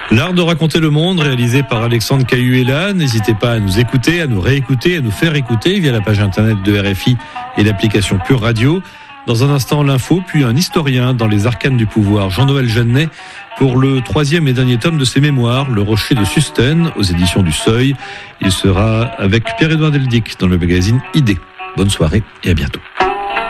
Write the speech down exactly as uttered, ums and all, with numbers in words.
L'art de raconter le monde, réalisé par Alexandre Cahuela. N'hésitez pas à nous écouter, à nous réécouter, à nous faire écouter via la page internet de R F I et l'application Pure Radio. Dans un instant, l'info, puis un historien dans les arcanes du pouvoir, Jean-Noël Jeannet, pour le troisième et dernier tome de ses mémoires, Le Rocher de Susten, aux éditions du Seuil. Il sera avec Pierre-Édouard Deldic dans le magazine Idées. Bonne soirée et à bientôt.